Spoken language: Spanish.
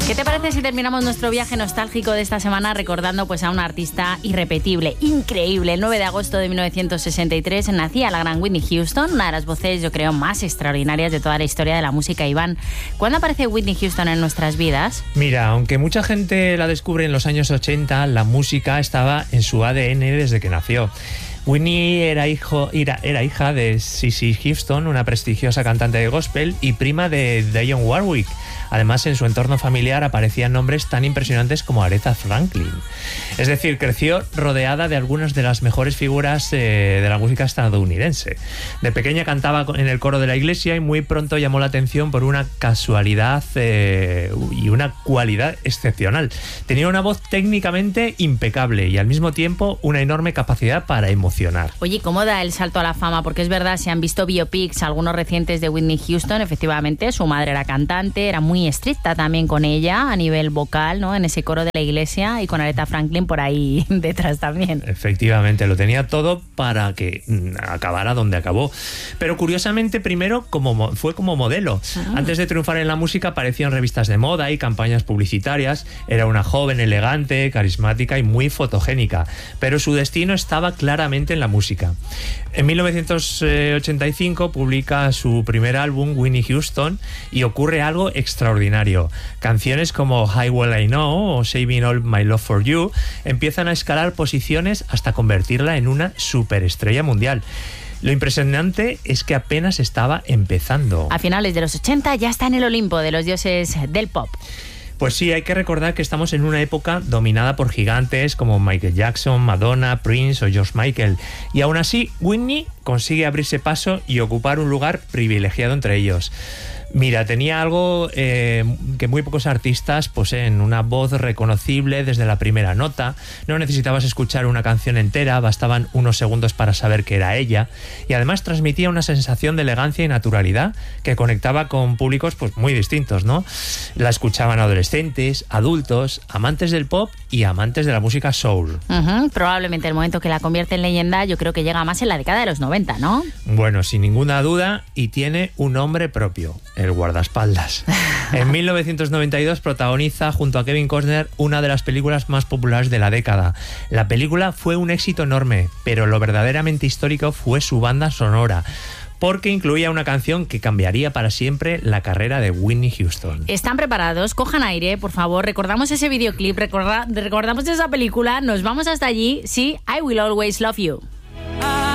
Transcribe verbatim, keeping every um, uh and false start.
¿Qué te parece si terminamos nuestro viaje nostálgico de esta semana recordando pues a una artista irrepetible, increíble? El nueve de agosto de mil novecientos sesenta y tres nacía la gran Whitney Houston, una de las voces, yo creo, más extraordinarias de toda la historia de la música. Iván, ¿cuándo aparece Whitney Houston en nuestras vidas? Mira, aunque mucha gente la descubre en los años ochenta, la música estaba en su A D N desde que nació. Whitney era, hijo, era, era hija de Cissy Houston, una prestigiosa cantante de gospel, y prima de Dionne Warwick. Además, en su entorno familiar aparecían nombres tan impresionantes como Aretha Franklin. Es decir, creció rodeada de algunas de las mejores figuras eh, de la música estadounidense. De pequeña cantaba en el coro de la iglesia y muy pronto llamó la atención por una casualidad eh, y una cualidad excepcional. Tenía una voz técnicamente impecable y al mismo tiempo una enorme capacidad para emocionar. Oye, ¿cómo da el salto a la fama? Porque es verdad, si han visto biopics, algunos recientes de Whitney Houston, efectivamente, su madre era cantante, era muy estricta también con ella a nivel vocal, ¿no? En ese coro de la iglesia, y con Aretha Franklin por ahí detrás también. Efectivamente, lo tenía todo para que acabara donde acabó. Pero curiosamente, primero como fue como modelo. Ah. Antes de triunfar en la música, apareció en revistas de moda y campañas publicitarias. Era una joven elegante, carismática y muy fotogénica. Pero su destino estaba claramente en la música. En mil novecientos ochenta y cinco publica su primer álbum, Whitney Houston, y ocurre algo extraordinario. Canciones como How Well I Know o Saving All My Love For You empiezan a escalar posiciones hasta convertirla en una superestrella mundial. Lo impresionante es que apenas estaba empezando. A finales de los ochenta ya está en el Olimpo de los dioses del pop. Pues sí, hay que recordar que estamos en una época dominada por gigantes como Michael Jackson, Madonna, Prince o George Michael. Y aún así, Whitney consigue abrirse paso y ocupar un lugar privilegiado entre ellos. Mira, tenía algo eh, que muy pocos artistas poseen, una voz reconocible desde la primera nota. No necesitabas escuchar una canción entera, bastaban unos segundos para saber que era ella. Y además transmitía una sensación de elegancia y naturalidad que conectaba con públicos pues muy distintos, ¿no? La escuchaban adolescentes, adultos, amantes del pop y amantes de la música soul. Uh-huh. Probablemente el momento que la convierte en leyenda yo creo que llega más en la década de los noventa, ¿no? Bueno, sin ninguna duda, y tiene un nombre propio. El guardaespaldas. En mil novecientos noventa y dos protagoniza junto a Kevin Costner una de las películas más populares de la década. La película fue un éxito enorme, pero lo verdaderamente histórico fue su banda sonora, porque incluía una canción que cambiaría para siempre la carrera de Whitney Houston. ¿Están preparados? Cojan aire, por favor. Recordamos ese videoclip, recorda, recordamos esa película, nos vamos hasta allí. Sí, I Will Always Love You.